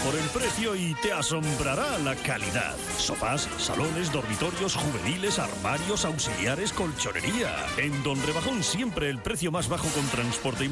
por el precio y te asombrará la calidad. Sofás, salones, dormitorios, juveniles, armarios, auxiliares, colchonería. En Don Rebajón siempre el precio más bajo con transporte y